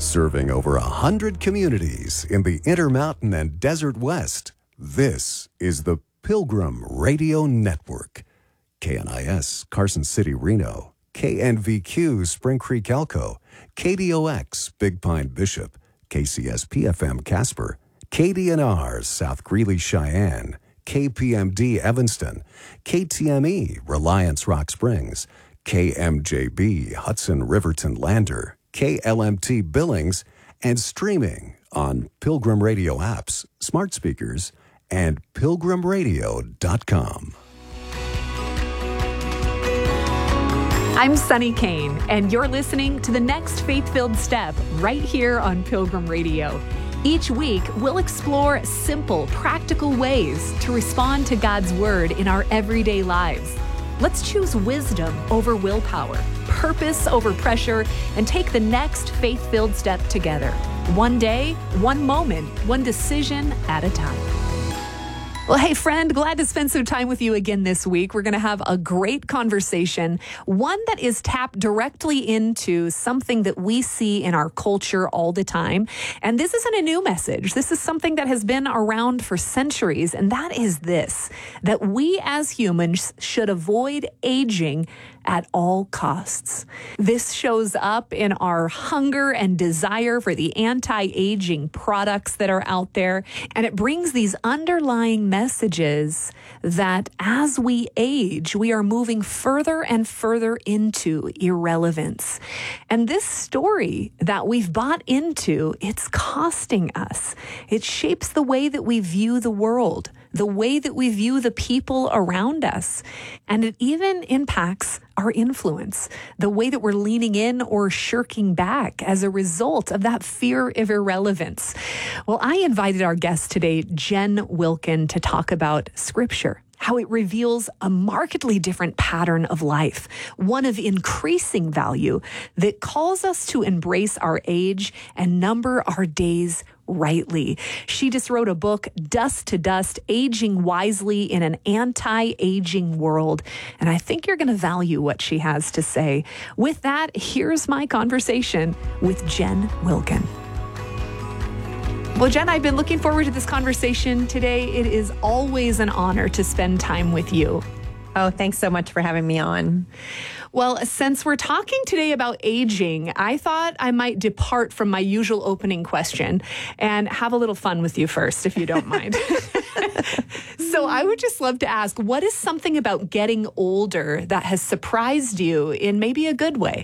Serving over 100 communities in the Intermountain and Desert West, this is the Pilgrim Radio Network. KNIS, Carson City, Reno. KNVQ, Spring Creek, Elko. KDOX, Big Pine, Bishop. KCSP-FM, Casper. KDNR, South Greeley, Cheyenne. KPMD, Evanston. KTME, Reliance, Rock Springs. KMJB, Hudson, Riverton, Lander. KLMT, Billings, and streaming on Pilgrim Radio apps, smart speakers, and pilgrimradio.com. I'm Sunny Kane, and you're listening to the next Faith-Filled Step right here on Pilgrim Radio. Each week, we'll explore simple, practical ways to respond to God's Word in our everyday lives. Let's choose wisdom over willpower, purpose over pressure, and take the next faith-filled step together. One day, one moment, one decision at a time. Well, hey, friend, glad to spend some time with you again this week. We're going to have a great conversation, one that is tapped directly into something that we see in our culture all the time. And this isn't a new message. This is something that has been around for centuries, and that is this, that we as humans should avoid aging at all costs. This shows up in our hunger and desire for the anti-aging products that are out there, and it brings these underlying messages that as we age, we are moving further and further into irrelevance. And this story that we've bought into, it's costing us. It shapes the way that we view the world, the way that we view the people around us, and it even impacts our influence, the way that we're leaning in or shirking back as a result of that fear of irrelevance. Well, I invited our guest today, Jen Wilkin, to talk about Scripture, how it reveals a markedly different pattern of life, one of increasing value that calls us to embrace our age and number our days rightly. She just wrote a book, Dust to Dust, Aging Wisely in an Anti-Aging World. And I think you're going to value what she has to say. With that, here's my conversation with Jen Wilkin. Well, Jen, I've been looking forward to this conversation today. It is always an honor to spend time with you. Oh, thanks so much for having me on. Well, since we're talking today about aging, I thought I might depart from my usual opening question and have a little fun with you first, if you don't mind. So I would just love to ask, what is something about getting older that has surprised you in maybe a good way?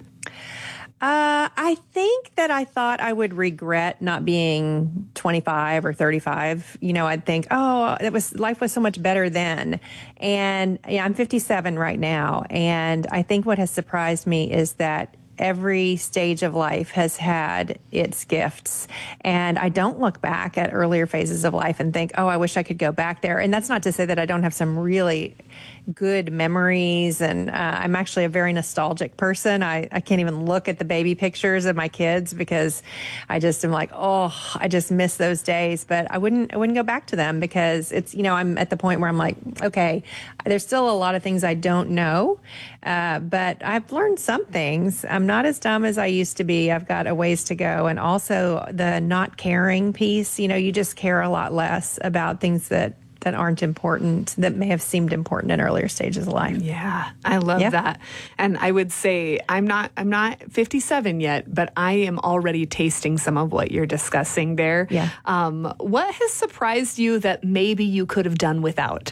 I think that I thought I would regret not being 25 or 35. You know, I'd think, oh, life was so much better then. And yeah, I'm 57 right now. And I think what has surprised me is that every stage of life has had its gifts. And I don't look back at earlier phases of life and think, oh, I wish I could go back there. And that's not to say that I don't have some really good memories. And I'm actually a very nostalgic person. I can't even look at the baby pictures of my kids because I just am like, oh, I just miss those days. But I wouldn't go back to them because it's, you know, I'm at the point where I'm like, okay, there's still a lot of things I don't know. But I've learned some things. I'm not as dumb as I used to be. I've got a ways to go. And also the not caring piece, you know, you just care a lot less about things that aren't important, that may have seemed important in earlier stages of life. Yeah, I love that. And I would say I'm not 57 yet, but I am already tasting some of what you're discussing there. Yeah. What has surprised you that maybe you could have done without?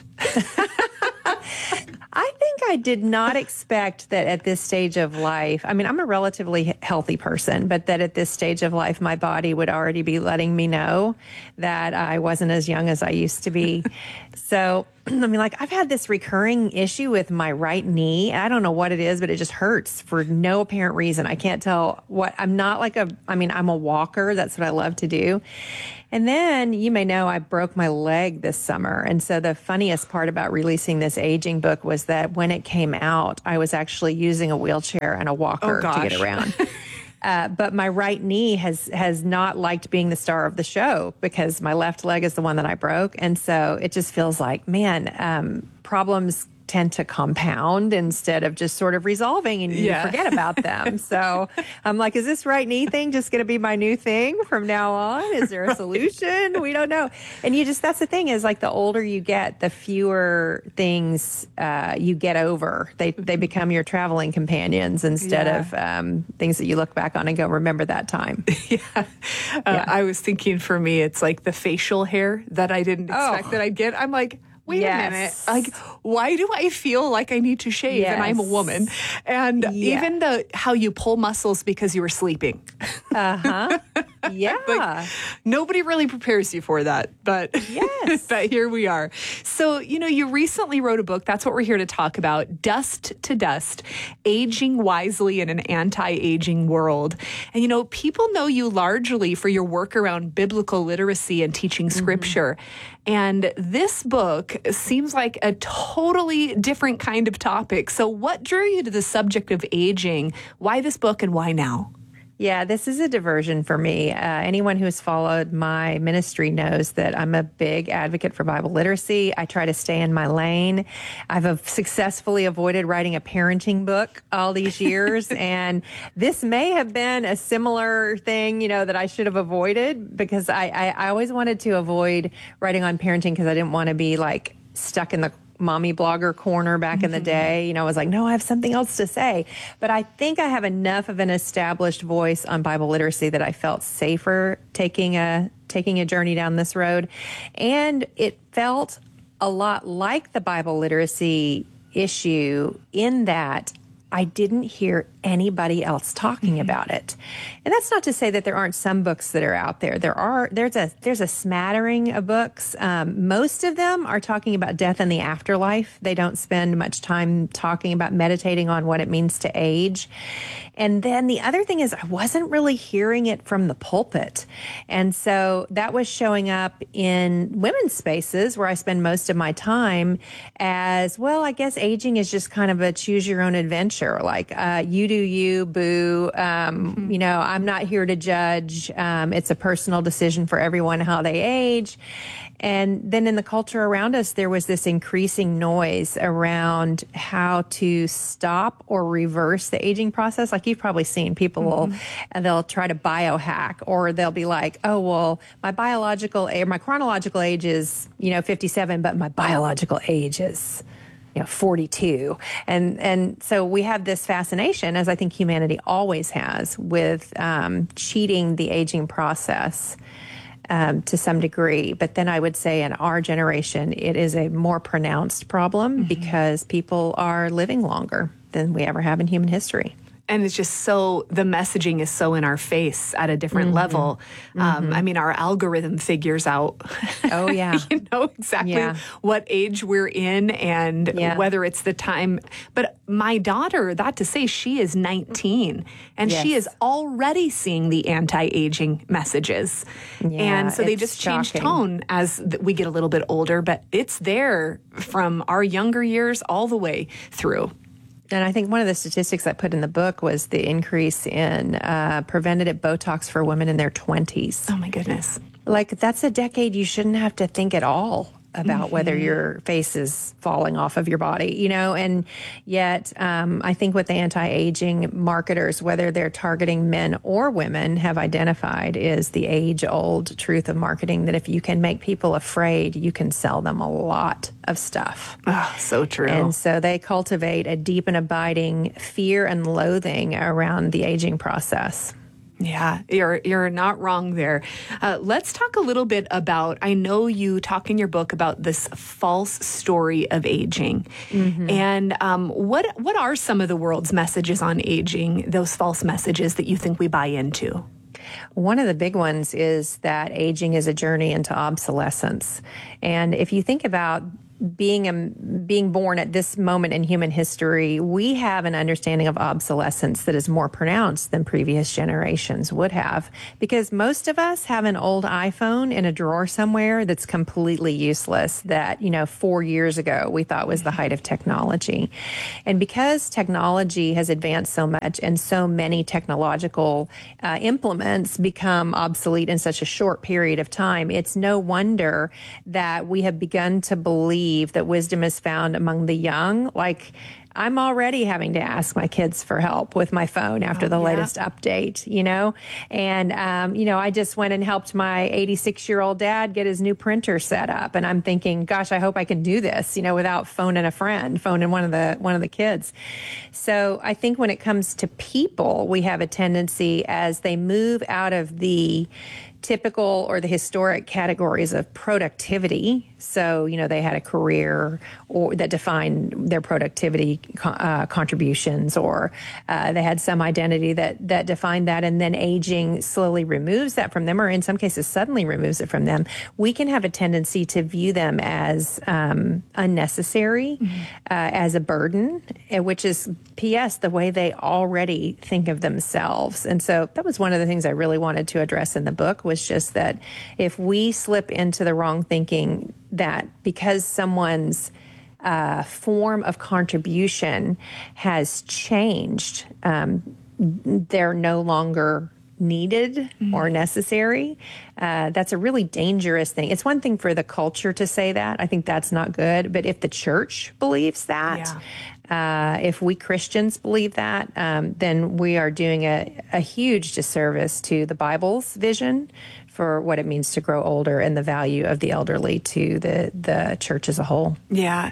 I think I did not expect that at this stage of life, I mean, I'm a relatively healthy person, but that at this stage of life, my body would already be letting me know that I wasn't as young as I used to be. So, I mean, like, I've had this recurring issue with my right knee. I don't know what it is, but it just hurts for no apparent reason. I can't tell what, I'm a walker. That's what I love to do. And then you may know I broke my leg this summer. And so the funniest part about releasing this aging book was that when it came out, I was actually using a wheelchair and a walker to get around. But my right knee has not liked being the star of the show because my left leg is the one that I broke. And so it just feels like, man, problems tend to compound instead of just sort of resolving, and you forget about them. So I'm like, is this right knee thing just going to be my new thing from now on? Is there a solution? We don't know. And that's the thing, is like the older you get, the fewer things you get over. They become your traveling companions instead of things that you look back on and go, remember that time. I was thinking, for me, it's like the facial hair that I didn't expect that I'd get. I'm like, wait a minute. Like, why do I feel like I need to shave? And I'm a woman. And even how you pull muscles because you were sleeping. Like, nobody really prepares you for that. But, but here we are. So, you recently wrote a book. That's what we're here to talk about. Dust to Dust, Aging Wisely in an Anti-Aging World. And, people know you largely for your work around biblical literacy and teaching scripture. And this book seems like a totally different kind of topic. So what drew you to the subject of aging? Why this book and why now? Yeah, this is a diversion for me. Anyone who has followed my ministry knows that I'm a big advocate for Bible literacy. I try to stay in my lane. I've successfully avoided writing a parenting book all these years. And this may have been a similar thing, that I should have avoided, because I always wanted to avoid writing on parenting because I didn't want to be like stuck in the mommy blogger corner back in the day. I was like, no, I have something else to say. But I think I have enough of an established voice on Bible literacy that I felt safer taking a journey down this road. And it felt a lot like the Bible literacy issue in that I didn't hear anybody else talking about it. And that's not to say that there aren't some books that are out there. There's a smattering of books. Most of them are talking about death and the afterlife. They don't spend much time talking about meditating on what it means to age. And then the other thing is I wasn't really hearing it from the pulpit. And so that was showing up in women's spaces where I spend most of my time as, well, I guess aging is just kind of a choose your own adventure. Like, you do you, boo. I'm not here to judge. It's a personal decision for everyone how they age. And then in the culture around us, there was this increasing noise around how to stop or reverse the aging process. Like you've probably seen people they'll try to biohack, or they'll be like, oh, well, my chronological age is, 57, but my biological age is 42. And so we have this fascination, as I think humanity always has, with cheating the aging process to some degree. But then I would say in our generation, it is a more pronounced problem because people are living longer than we ever have in human history. And it's just the messaging is so in our face at a different level. I mean, our algorithm figures out, exactly what age we're in and whether it's the time. But my daughter, that to say, she is 19 and she is already seeing the anti-aging messages. And so they just change tone as we get a little bit older, but it's there from our younger years all the way through. And I think one of the statistics I put in the book was the increase in preventative Botox for women in their 20s. Oh, my goodness. Like, that's a decade you shouldn't have to think at all about whether your face is falling off of your body, and yet I think what the anti-aging marketers, whether they're targeting men or women, have identified is the age-old truth of marketing, that if you can make people afraid, you can sell them a lot of stuff. Oh, so true. And so they cultivate a deep and abiding fear and loathing around the aging process. Yeah, you're not wrong there. Let's talk a little bit about, I know you talk in your book about this false story of aging. And what are some of the world's messages on aging, those false messages that you think we buy into? One of the big ones is that aging is a journey into obsolescence. And if you think about being born at this moment in human history, we have an understanding of obsolescence that is more pronounced than previous generations would have, because most of us have an old iPhone in a drawer somewhere that's completely useless that, 4 years ago we thought was the height of technology. And because technology has advanced so much and so many technological implements become obsolete in such a short period of time, it's no wonder that we have begun to believe believe that wisdom is found among the young. Like, I'm already having to ask my kids for help with my phone after the latest update, And, I just went and helped my 86-year-old dad get his new printer set up. And I'm thinking, gosh, I hope I can do this, without phoning one of the kids. So I think when it comes to people, we have a tendency as they move out of the typical or the historic categories of productivity. So, they had a career or that defined their productivity contributions, or they had some identity that defined that, and then aging slowly removes that from them, or in some cases suddenly removes it from them. We can have a tendency to view them as unnecessary, as a burden, which is, P.S., the way they already think of themselves. And so that was one of the things I really wanted to address in the book, was just that if we slip into the wrong thinking that because someone's form of contribution has changed, they're no longer needed or necessary, that's a really dangerous thing. It's one thing for the culture to say that. I think that's not good. But if the church believes that, if we Christians believe that, then we are doing a huge disservice to the Bible's vision for what it means to grow older and the value of the elderly to the church as a whole. Yeah.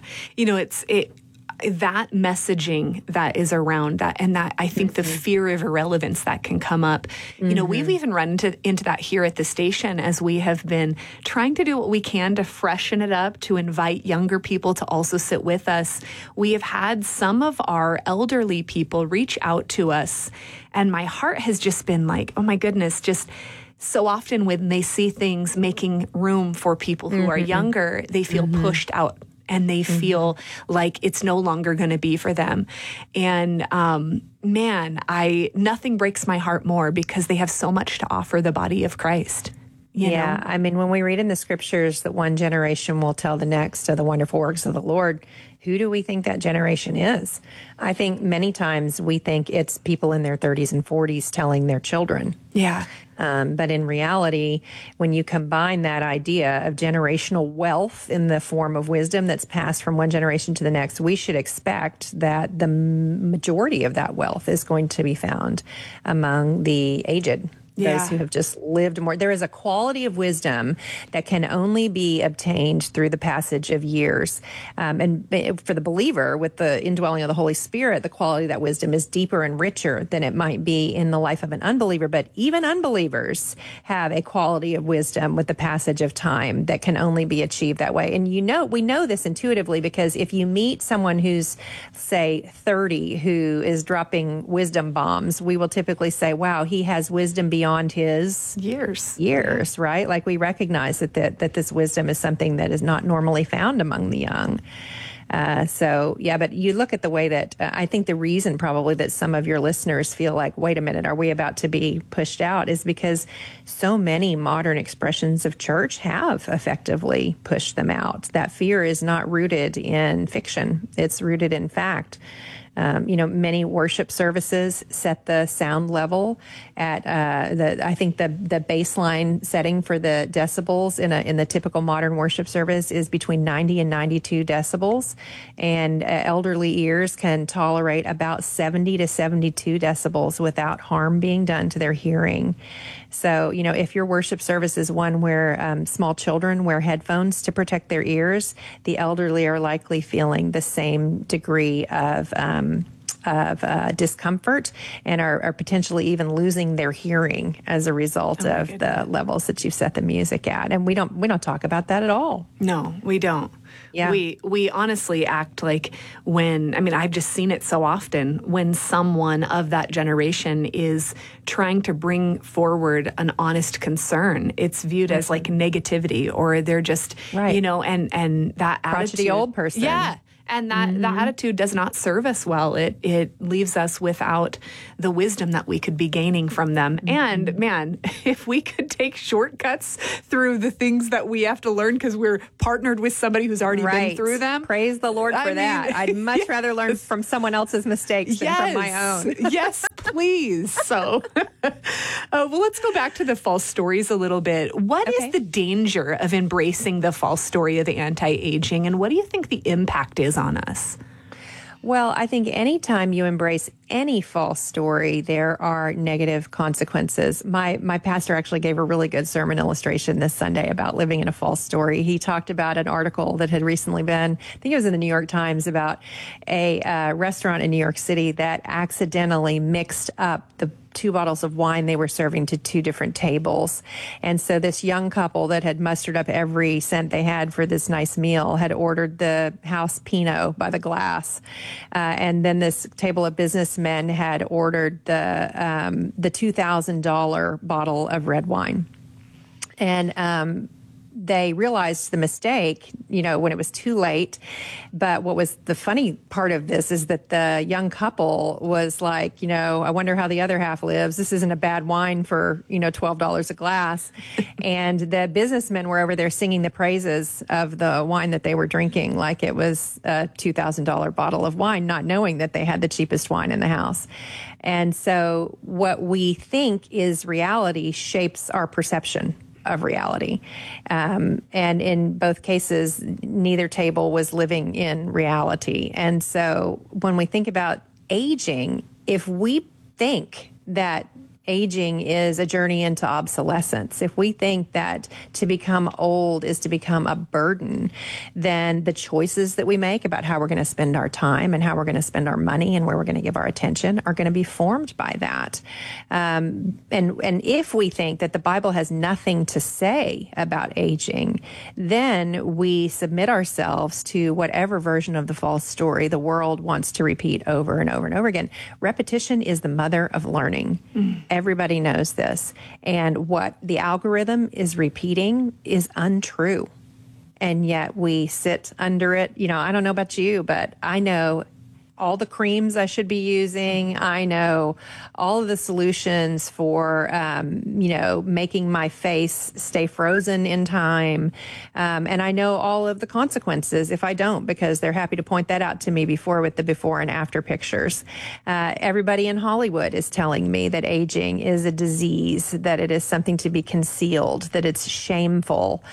That messaging that is around that, and that I think the fear of irrelevance that can come up. We've even run into that here at the station as we have been trying to do what we can to freshen it up, to invite younger people to also sit with us. We have had some of our elderly people reach out to us, and my heart has just been like, oh my goodness, just so often when they see things making room for people who are younger, they feel pushed out. And they feel like it's no longer going to be for them. And nothing breaks my heart more, because they have so much to offer the body of Christ. You know? I mean, when we read in the scriptures that one generation will tell the next of the wonderful works of the Lord, who do we think that generation is? I think many times we think it's people in their 30s and 40s telling their children. Yeah. But in reality, when you combine that idea of generational wealth in the form of wisdom that's passed from one generation to the next, we should expect that the majority of that wealth is going to be found among the aged. Those who have just lived more. There is a quality of wisdom that can only be obtained through the passage of years. And for the believer, with the indwelling of the Holy Spirit, the quality of that wisdom is deeper and richer than it might be in the life of an unbeliever. But even unbelievers have a quality of wisdom with the passage of time that can only be achieved that way. And we know this intuitively, because if you meet someone who's, say, 30, who is dropping wisdom bombs, we will typically say, wow, he has wisdom beyond his years, right? Like, we recognize that this wisdom is something that is not normally found among the young. But you look at the way that I think the reason probably that some of your listeners feel like, wait a minute, are we about to be pushed out, is because so many modern expressions of church have effectively pushed them out. That fear is not rooted in fiction. It's rooted in fact. Many worship services set the sound level at I think the baseline setting for the decibels in the typical modern worship service is between 90 and 92 decibels, and elderly ears can tolerate about 70 to 72 decibels without harm being done to their hearing. So, if your worship service is one where small children wear headphones to protect their ears, the elderly are likely feeling the same degree of discomfort and are potentially even losing their hearing as a result of the levels that you've set the music at. And we don't talk about that at all. No, we don't. Yeah. We honestly act like I've just seen it so often when someone of that generation is trying to bring forward an honest concern, it's viewed as like negativity, or they're just, and that attitude. The old person. Yeah. And that attitude does not serve us well. It leaves us without the wisdom that we could be gaining from them. And man, if we could take shortcuts through the things that we have to learn because we're partnered with somebody who's already been through them. Praise the Lord for that. I'd much rather learn from someone else's mistakes than from my own. Yes, please. So Well, let's go back to the false stories a little bit. What is the danger of embracing the false story of anti-aging, and what do you think the impact is on us? Well, I think anytime you embrace any false story, there are negative consequences. My pastor actually gave a really good sermon illustration this Sunday about living in a false story. He talked about an article that had recently been, I think it was in the New York Times, about a restaurant in New York City that accidentally mixed up the 2 bottles of wine they were serving to 2 different tables. And so this young couple that had mustered up every cent they had for this nice meal had ordered the house Pinot by the glass. And then this table of businessmen had ordered the $2,000 bottle of red wine. And they realized the mistake, when it was too late. But what was the funny part of this is that the young couple was like, I wonder how the other half lives. This isn't a bad wine for, $12 a glass. And the businessmen were over there singing the praises of the wine that they were drinking like it was a $2,000 bottle of wine, not knowing that they had the cheapest wine in the house. And so what we think is reality shapes our perception of reality. And in both cases, neither table was living in reality. And so when we think about aging, if we think that aging is a journey into obsolescence, if we think that to become old is to become a burden, then the choices that we make about how we're going to spend our time and how we're going to spend our money and where we're going to give our attention are going to be formed by that. And if we think that the Bible has nothing to say about aging, then we submit ourselves to whatever version of the false story the world wants to repeat over and over and over again. Repetition is the mother of learning. Everybody knows this. And what the algorithm is repeating is untrue. And yet we sit under it. I don't know about you, but I know all the creams I should be using. I know all of the solutions for, making my face stay frozen in time. And I know all of the consequences if I don't, because they're happy to point that out to me with the before and after pictures. Everybody in Hollywood is telling me that aging is a disease, that it is something to be concealed, that it's shameful.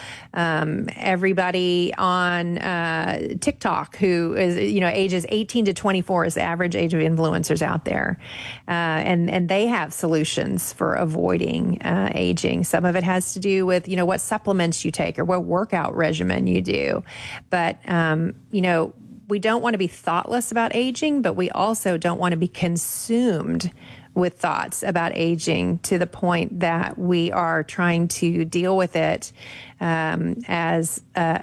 Everybody on TikTok who is, ages 18 to 24 is the average age of influencers out there. And they have solutions for avoiding aging. Some of it has to do with, what supplements you take or what workout regimen you do. But, we don't want to be thoughtless about aging, but we also don't want to be consumed with thoughts about aging to the point that we are trying to deal with it as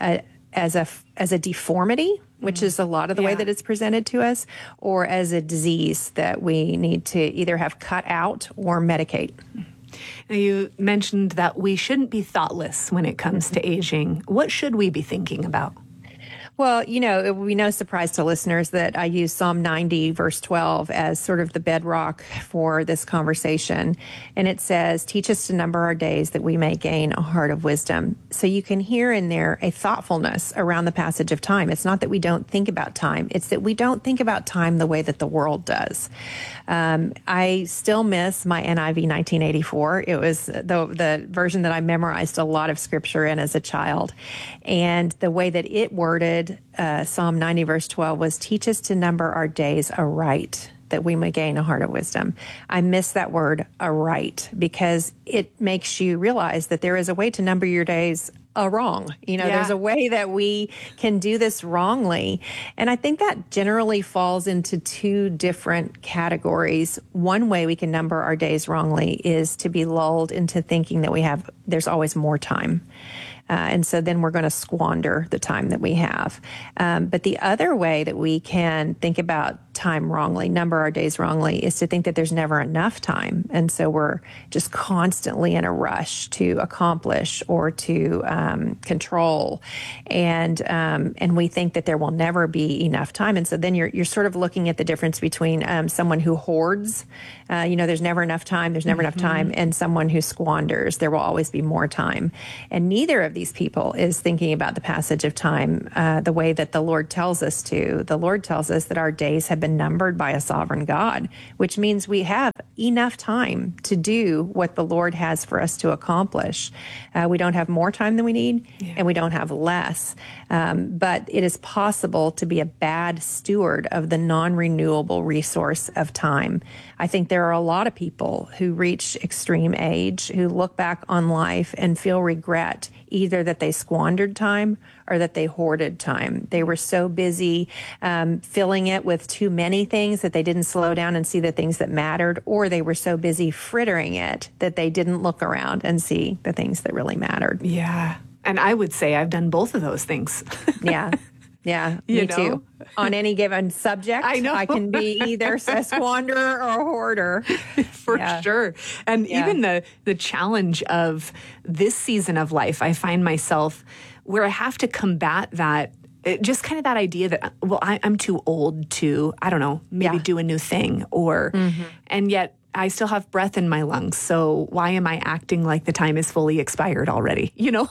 a deformity, which is a lot of the way that it's presented to us, or as a disease that we need to either have cut out or medicate. Now, you mentioned that we shouldn't be thoughtless when it comes to aging. What should we be thinking about? Well, it will be no surprise to listeners that I use Psalm 90, verse 12, as sort of the bedrock for this conversation. And it says, teach us to number our days that we may gain a heart of wisdom. So you can hear in there a thoughtfulness around the passage of time. It's not that we don't think about time. It's that we don't think about time the way that the world does. I still miss my NIV 1984. It was the version that I memorized a lot of scripture in as a child. And the way that it worded Psalm 90, verse 12 was, teach us to number our days aright, that we may gain a heart of wisdom. I miss that word aright because it makes you realize that there is a way to number your days wrong. There's a way that we can do this wrongly. And I think that generally falls into 2 different categories. One way we can number our days wrongly is to be lulled into thinking that there's always more time. And so then we're going to squander the time that we have. But the other way that we can think about time wrongly, number our days wrongly, is to think that there's never enough time. And so we're just constantly in a rush to accomplish or to control. And we think that there will never be enough time. And so then you're sort of looking at the difference between someone who hoards, there's never enough time, and someone who squanders, there will always be more time. And neither of these people is thinking about the passage of time the way that the Lord tells us to. The Lord tells us that our days have been numbered by a sovereign God, which means we have enough time to do what the Lord has for us to accomplish. We don't have more time than we need, and we don't have less. But it is possible to be a bad steward of the non-renewable resource of time. I think there are a lot of people who reach extreme age who look back on life and feel regret, either that they squandered time or that they hoarded time. They were so busy filling it with too many things that they didn't slow down and see the things that mattered, or they were so busy frittering it that they didn't look around and see the things that really mattered. Yeah. And I would say I've done both of those things. Yeah. Yeah, me too. On any given subject, I can be either a squanderer or a hoarder. For sure. And even the challenge of this season of life, I find myself where I have to combat that, just kind of that idea that, well, I'm too old to, I don't know, maybe do a new thing, or, and yet I still have breath in my lungs. So why am I acting like the time is fully expired already? You know?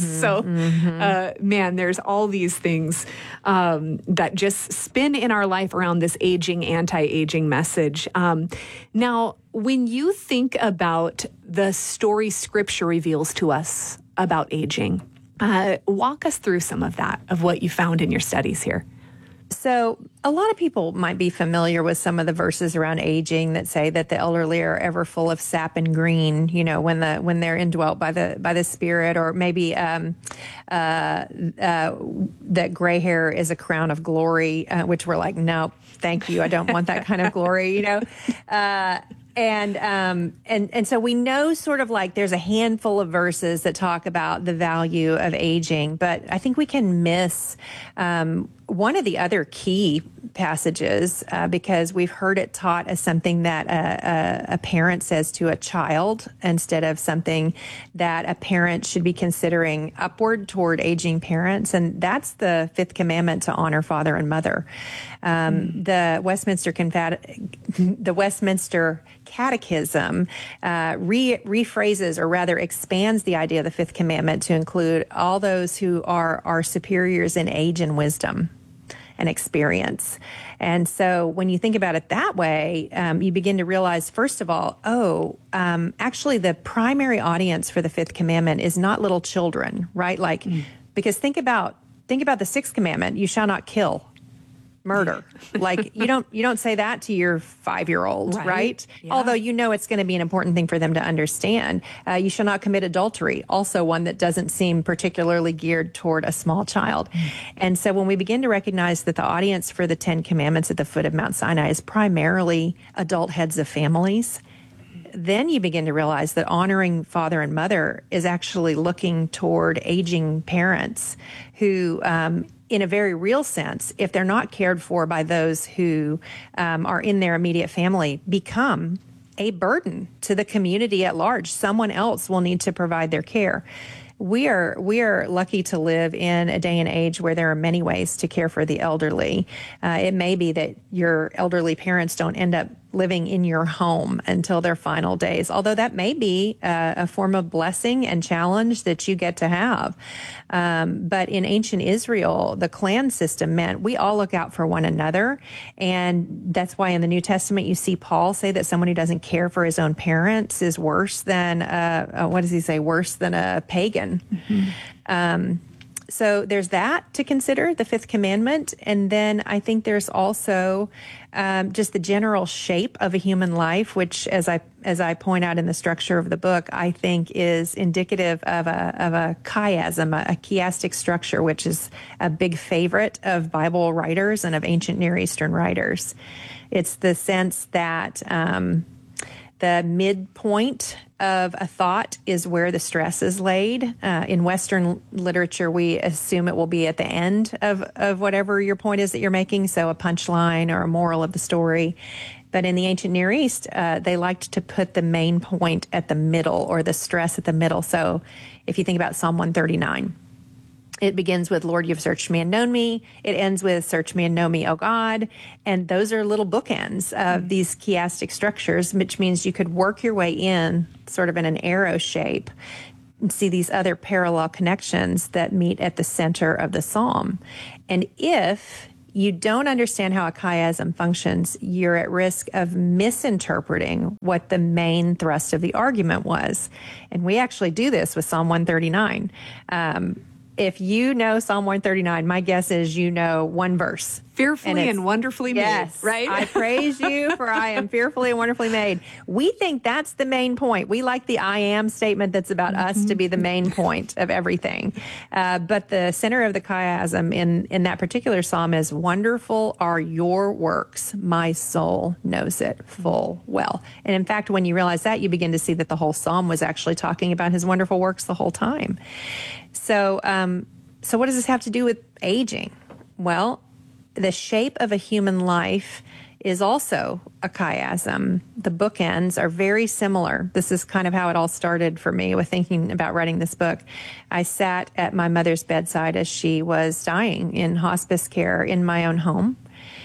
Man, there's all these things that just spin in our life around this aging, anti-aging message. Now, when you think about the story Scripture reveals to us about aging, walk us through some of that, of what you found in your studies here. So a lot of people might be familiar with some of the verses around aging that say that the elderly are ever full of sap and green, you know, when they're indwelt by the Spirit, or maybe that gray hair is a crown of glory, which we're like, no, thank you, I don't want that kind of glory, you know. And so we know sort of like there's a handful of verses that talk about the value of aging, but I think we can miss one of the other key passages because we've heard it taught as something that a parent says to a child instead of something that a parent should be considering upward toward aging parents. And that's the fifth commandment, to honor father and mother. The Westminster Catechism rephrases, or rather expands, the idea of the fifth commandment to include all those who are our superiors in age and wisdom and experience. And so when you think about it that way, you begin to realize, first of all, actually the primary audience for the fifth commandment is not little children, right? Like, because think about the sixth commandment, you shall not kill. Murder. Like you don't say that to your 5-year-old, right? Yeah. Although you know it's going to be an important thing for them to understand. You shall not commit adultery, also one that doesn't seem particularly geared toward a small child. And so when we begin to recognize that the audience for the 10 Commandments at the foot of Mount Sinai is primarily adult heads of families, then you begin to realize that honoring father and mother is actually looking toward aging parents who, in a very real sense, if they're not cared for by those who are in their immediate family, become a burden to the community at large. Someone else will need to provide their care. We are lucky to live in a day and age where there are many ways to care for the elderly. It may be that your elderly parents don't end up living in your home until their final days, although that may be a form of blessing and challenge that you get to have. But in ancient Israel, the clan system meant we all look out for one another. And that's why in the New Testament, you see Paul say that someone who doesn't care for his own parents is worse than, what does he say, worse than a pagan. So there's that to consider, the fifth commandment. And then I think there's also just the general shape of a human life, which, as I point out in the structure of the book, I think is indicative of a chiasm, a chiastic structure, which is a big favorite of Bible writers and of ancient Near Eastern writers. It's the sense that the midpoint of a thought is where the stress is laid. In Western literature, we assume it will be at the end of whatever your point is that you're making, so a punchline or a moral of the story. But in the ancient Near East, they liked to put the main point at the middle, or the stress at the middle. So if you think about Psalm 139, it begins with, Lord, you've searched me and known me. It ends with, search me and know me, O God. And those are little bookends of these chiastic structures, which means you could work your way in sort of in an arrow shape and see these other parallel connections that meet at the center of the psalm. And if you don't understand how a chiasm functions, you're at risk of misinterpreting what the main thrust of the argument was. And we actually do this with Psalm 139. If you know Psalm 139, my guess is you know one verse. Fearfully and wonderfully made, right? I praise you, for I am fearfully and wonderfully made. We think that's the main point. We like the I am statement that's about us to be the main point of everything. But the center of the chiasm in that particular psalm is, wonderful are your works. My soul knows it full well. And in fact, when you realize that, you begin to see that the whole psalm was actually talking about his wonderful works the whole time. So what does this have to do with aging? Well, the shape of a human life is also a chiasm. The bookends are very similar. This is kind of how it all started for me with thinking about writing this book. I sat at my mother's bedside as she was dying in hospice care in my own home,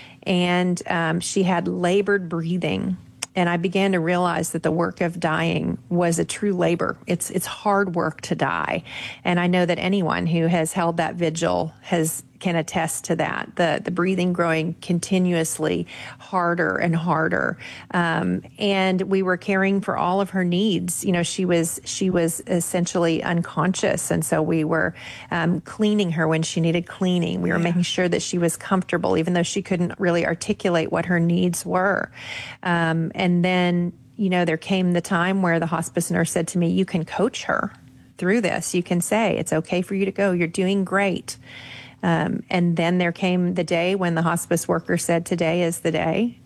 and she had labored breathing. And I began to realize that the work of dying was a true labor. It's hard work to die. And I know that anyone who has held that vigil can attest to that. The breathing growing continuously harder and harder. And we were caring for all of her needs. You know, she was essentially unconscious. And so we were cleaning her when she needed cleaning. We were making sure that she was comfortable, even though she couldn't really articulate what her needs were. And then, you know, there came the time where the hospice nurse said to me, you can coach her through this. You can say, it's okay for you to go. You're doing great. And then there came the day when the hospice worker said, today is the day.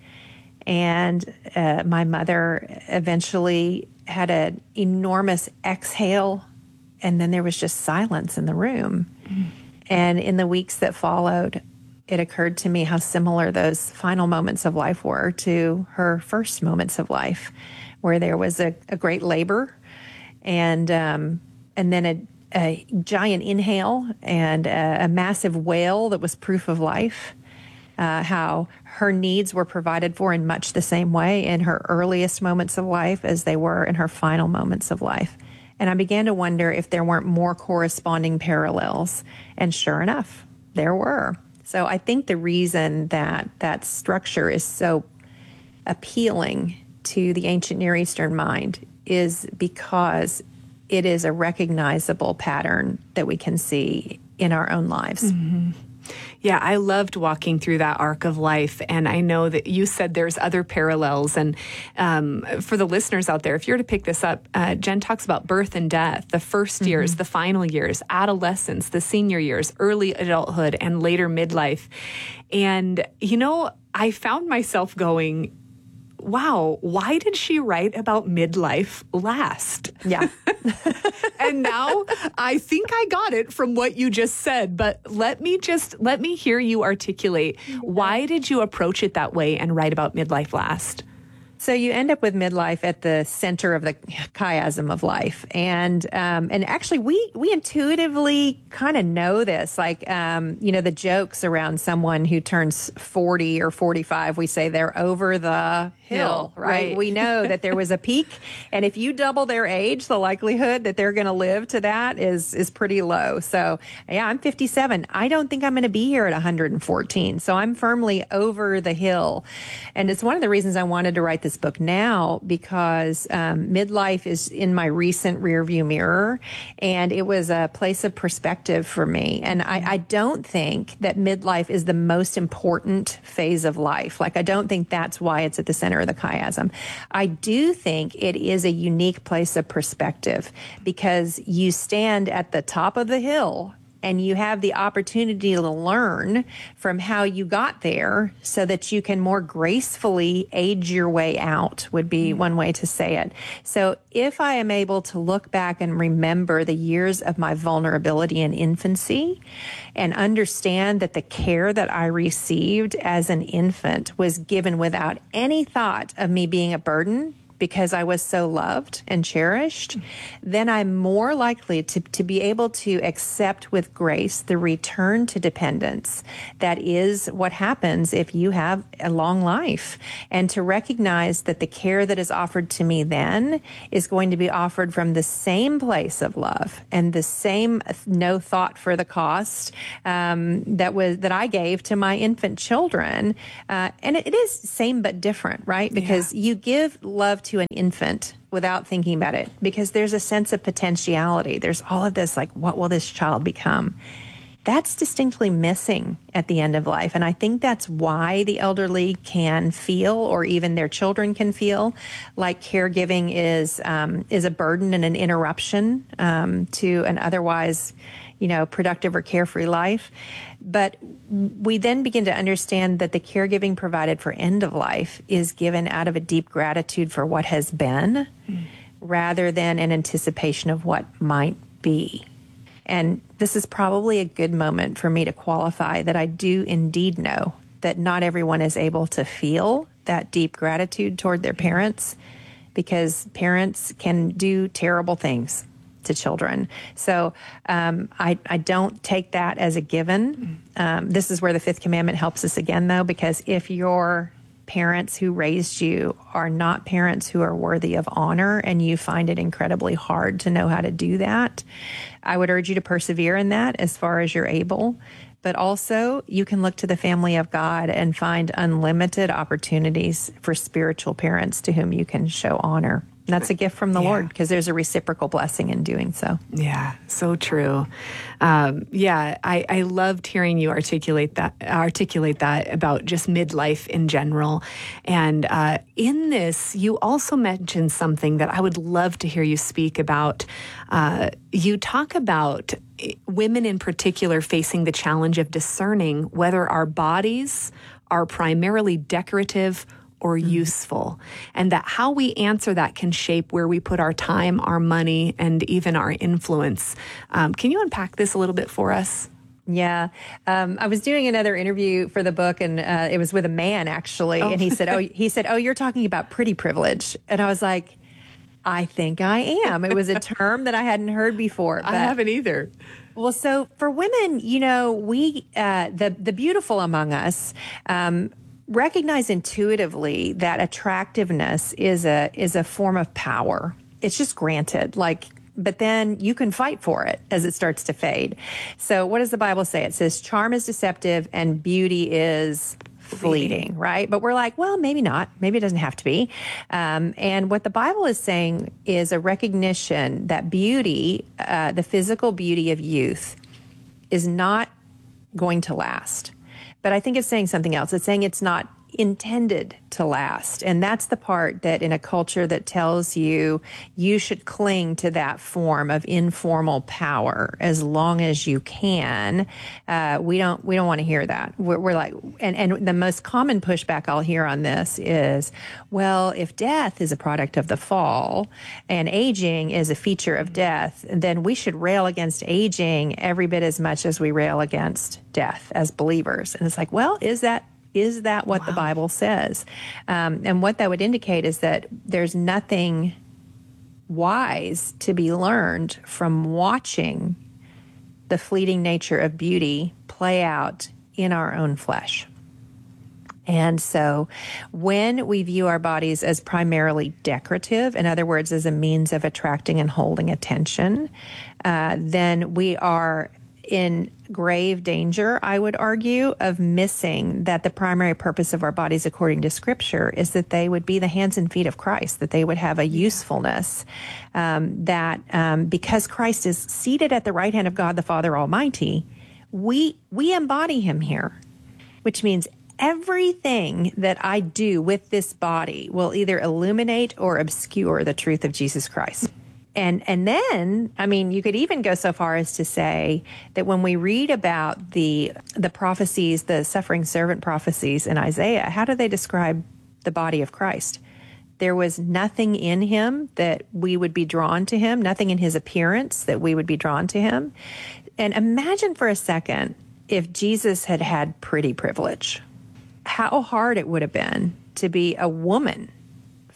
And my mother eventually had an enormous exhale, and then there was just silence in the room. Mm-hmm. And in the weeks that followed, it occurred to me how similar those final moments of life were to her first moments of life, where there was a great labor and then a giant inhale and a massive wail that was proof of life, how her needs were provided for in much the same way in her earliest moments of life as they were in her final moments of life. And I began to wonder if there weren't more corresponding parallels. And sure enough, there were. So I think the reason that structure is so appealing to the ancient Near Eastern mind is because it is a recognizable pattern that we can see in our own lives. Mm-hmm. Yeah, I loved walking through that arc of life. And I know that you said there's other parallels. And for the listeners out there, if you were to pick this up, Jen talks about birth and death, the first years, the final years, adolescence, the senior years, early adulthood, and later midlife. And, you know, I found myself going, wow, why did she write about midlife last? Yeah. And now I think I got it from what you just said, but let me hear you articulate. Why did you approach it that way and write about midlife last? So you end up with midlife at the center of the chiasm of life. And actually we intuitively kind of know this, like, you know, the jokes around someone who turns 40 or 45, we say they're over the hill, right? We know that there was a peak. And if you double their age, the likelihood that they're going to live to that is pretty low. So yeah, I'm 57. I don't think I'm going to be here at 114. So I'm firmly over the hill. And it's one of the reasons I wanted to write this book now, because midlife is in my recent rearview mirror, and it was a place of perspective for me. And I don't think that midlife is the most important phase of life. Like, I don't think that's why it's at the center of the chiasm. I do think it is a unique place of perspective, because you stand at the top of the hill and you have the opportunity to learn from how you got there so that you can more gracefully age your way out, would be one way to say it. So if I am able to look back and remember the years of my vulnerability and infancy, and understand that the care that I received as an infant was given without any thought of me being a burden, because I was so loved and cherished, then I'm more likely to be able to accept with grace the return to dependence. That is what happens if you have a long life, and to recognize that the care that is offered to me then is going to be offered from the same place of love and the same no thought for the cost that I gave to my infant children. And it is same but different, right? Because you give love to an infant without thinking about it, because there's a sense of potentiality. There's all of this, like, what will this child become? That's distinctly missing at the end of life. And I think that's why the elderly can feel, or even their children can feel, like caregiving is a burden and an interruption to an otherwise, productive or carefree life. But we then begin to understand that the caregiving provided for end of life is given out of a deep gratitude for what has been, rather than an anticipation of what might be. And this is probably a good moment for me to qualify that I do indeed know that not everyone is able to feel that deep gratitude toward their parents, because parents can do terrible things to children. So I don't take that as a given. This is where the fifth commandment helps us again, though, because if your parents who raised you are not parents who are worthy of honor, and you find it incredibly hard to know how to do that, I would urge you to persevere in that as far as you're able. But also, you can look to the family of God and find unlimited opportunities for spiritual parents to whom you can show honor. And that's a gift from the Lord, because there's a reciprocal blessing in doing so. Yeah, so true. I loved hearing you articulate that about just midlife in general. And in this, you also mentioned something that I would love to hear you speak about. You talk about women in particular facing the challenge of discerning whether our bodies are primarily decorative or useful, and that how we answer that can shape where we put our time, our money, and even our influence. Can you unpack this a little bit for us? Yeah. I was doing another interview for the book, and it was with a man, actually. And he said, oh, you're talking about pretty privilege. And I was like, I think I am. It was a term that I hadn't heard before. I haven't either. Well, so for women, we, the beautiful among us, recognize intuitively that attractiveness is a form of power. It's just granted, but then you can fight for it as it starts to fade. So what does the Bible say? It says charm is deceptive and beauty is fleeting, right? But we're like, well, maybe not. Maybe it doesn't have to be. And what the Bible is saying is a recognition that beauty, the physical beauty of youth, is not going to last. But I think it's saying something else. It's saying it's not intended to last. And that's the part that in a culture that tells you should cling to that form of informal power as long as you can, we don't want to hear that. We're like, and the most common pushback I'll hear on this is, well, if death is a product of the fall and aging is a feature of death, then we should rail against aging every bit as much as we rail against death as believers. And it's like, well, is that what the Bible says? And what that would indicate is that there's nothing wise to be learned from watching the fleeting nature of beauty play out in our own flesh. And so when we view our bodies as primarily decorative, in other words, as a means of attracting and holding attention, then we are in grave danger, I would argue, of missing that the primary purpose of our bodies, according to Scripture, is that they would be the hands and feet of Christ, that they would have a usefulness, that because Christ is seated at the right hand of God the Father Almighty, we embody him here, which means everything that I do with this body will either illuminate or obscure the truth of Jesus Christ. And then, I mean, you could even go so far as to say that when we read about the prophecies, the suffering servant prophecies in Isaiah, how do they describe the body of Christ? There was nothing in him that we would be drawn to him, nothing in his appearance that we would be drawn to him. And imagine for a second if Jesus had had pretty privilege, how hard it would have been to be a woman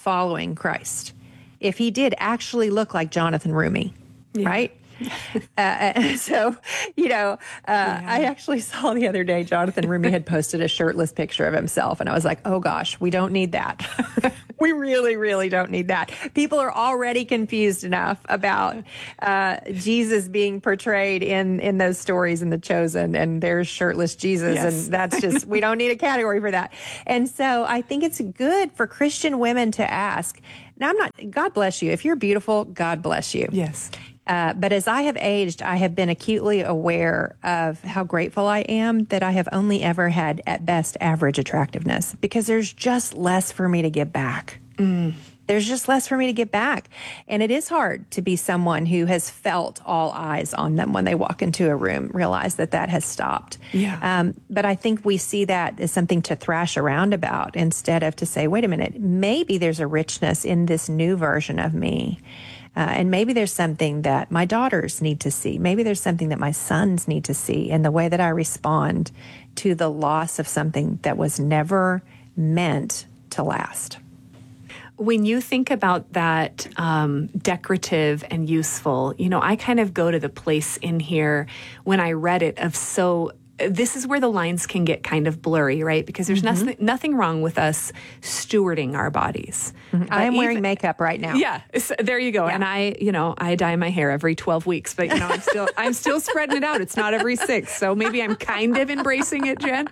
following Christ if he did actually look like Jonathan Rumi, right? So, I actually saw the other day Jonathan Rumi had posted a shirtless picture of himself, and I was like, oh gosh, we don't need that. We really, really don't need that. People are already confused enough about Jesus being portrayed in those stories in The Chosen, and there's shirtless Jesus, and that's just, we don't need a category for that. And so I think it's good for Christian women to ask. Now, God bless you. If you're beautiful, God bless you. Yes. But as I have aged, I have been acutely aware of how grateful I am that I have only ever had, at best, average attractiveness, because there's just less for me to give back. There's just less for me to give back. And it is hard to be someone who has felt all eyes on them when they walk into a room, realize that has stopped. Yeah. But I think we see that as something to thrash around about instead of to say, wait a minute, maybe there's a richness in this new version of me. And maybe there's something that my daughters need to see. Maybe there's something that my sons need to see in the way that I respond to the loss of something that was never meant to last. When you think about that decorative and useful, I kind of go to the place in here when I read it of this is where the lines can get kind of blurry, right? Because there's nothing wrong with us stewarding our bodies. I am wearing makeup right now. Yeah, so there you go. Yeah. And I dye my hair every 12 weeks, but I'm still spreading it out. It's not every 6, so maybe I'm kind of embracing it, Jen.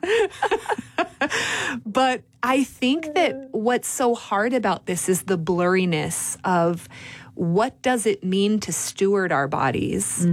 But I think that what's so hard about this is the blurriness of what does it mean to steward our bodies?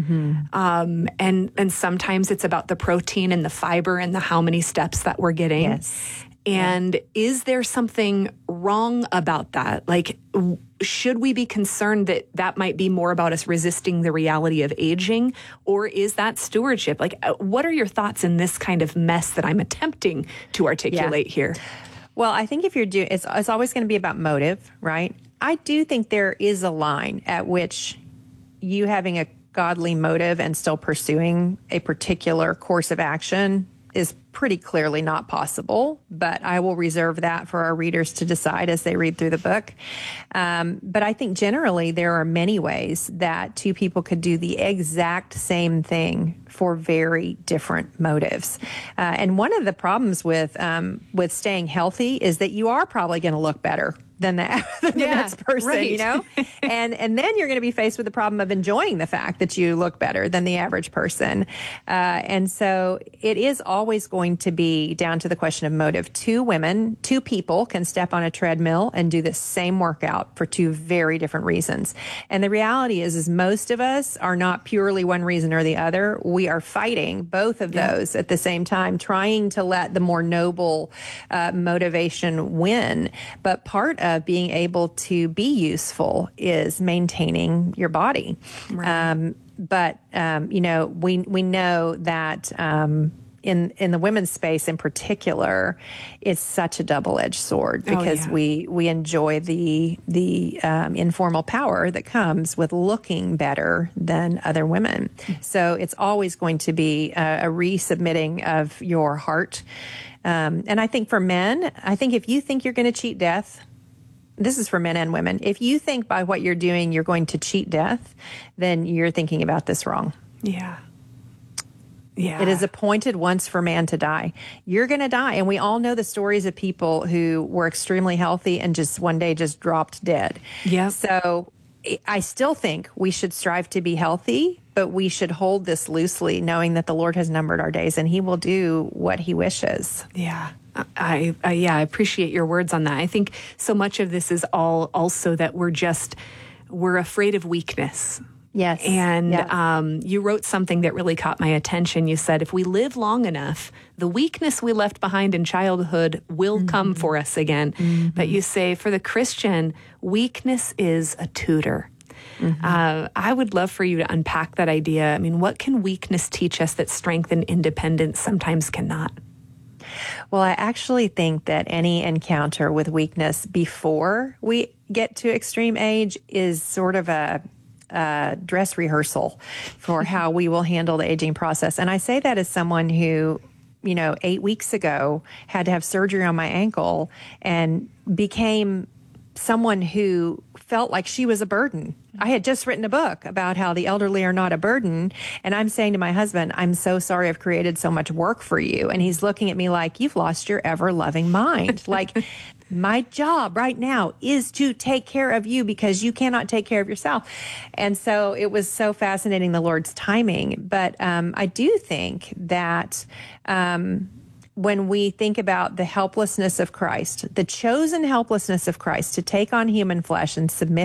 And sometimes it's about the protein and the fiber and the how many steps that we're getting. Yes. And is there something wrong about that? Like, should we be concerned that might be more about us resisting the reality of aging? Or is that stewardship? Like, what are your thoughts in this kind of mess that I'm attempting to articulate here? Well, I think if you're doing, it's always going to be about motive, right? I do think there is a line at which you having a godly motive and still pursuing a particular course of action is pretty clearly not possible, but I will reserve that for our readers to decide as they read through the book. But I think generally there are many ways that two people could do the exact same thing for very different motives. And one of the problems with staying healthy is that you are probably going to look better than the next person, right. and then you're going to be faced with the problem of enjoying the fact that you look better than the average person. And so it is always going to be down to the question of motive. Two people can step on a treadmill and do the same workout for two very different reasons. And the reality is most of us are not purely one reason or the other. We are fighting both of those at the same time, trying to let the more noble motivation win. But part of being able to be useful is maintaining your body. Right. We know that in the women's space in particular, it's such a double-edged sword because we enjoy the informal power that comes with looking better than other women. So it's always going to be a resubmitting of your heart. And I think for men, if you think you're going to cheat death, this is for men and women. If you think by what you're doing you're going to cheat death, then you're thinking about this wrong. Yeah. Yeah. It is appointed once for man to die. You're going to die. And we all know the stories of people who were extremely healthy and just one day just dropped dead. Yeah. So I still think we should strive to be healthy, but we should hold this loosely, knowing that the Lord has numbered our days and he will do what he wishes. Yeah. I appreciate your words on that. I think so much of this is also that we're afraid of weakness. Yes. And you wrote something that really caught my attention. You said, if we live long enough, the weakness we left behind in childhood will come for us again. But you say, for the Christian, weakness is a tutor. I would love for you to unpack that idea. I mean, what can weakness teach us that strength and independence sometimes cannot? Well, I actually think that any encounter with weakness before we get to extreme age is sort of a dress rehearsal for how we will handle the aging process. And I say that as someone who, 8 weeks ago had to have surgery on my ankle and became someone who felt like she was a burden. I had just written a book about how the elderly are not a burden. And I'm saying to my husband, I'm so sorry I've created so much work for you. And he's looking at me like, you've lost your ever-loving mind. Like, my job right now is to take care of you because you cannot take care of yourself. And so it was so fascinating, the Lord's timing. But I do think that when we think about the helplessness of Christ, the chosen helplessness of Christ to take on human flesh and submit